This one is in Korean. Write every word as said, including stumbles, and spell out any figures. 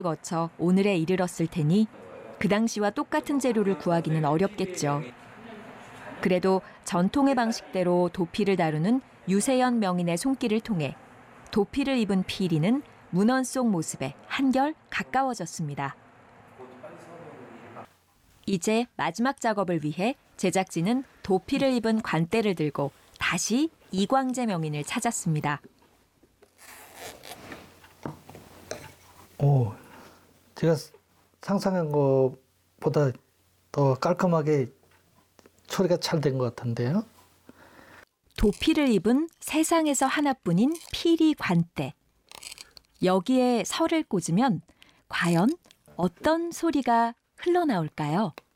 거쳐 오늘에 이르렀을 테니 그 당시와 똑같은 재료를 구하기는 어렵겠죠. 그래도 전통의 방식대로 도피를 다루는 유세연 명인의 손길을 통해 도피를 입은 피리는 문헌 속 모습에 한결 가까워졌습니다. 이제 마지막 작업을 위해 제작진은 도피를 입은 관대를 들고 다시 이광재 명인을 찾았습니다. 오, 제가 상상한 것보다 더 깔끔하게 처리가 잘 된 것 같은데요. 도피를 입은 세상에서 하나뿐인 피리 관대. 여기에 설을 꽂으면 과연 어떤 소리가 흘러나올까요?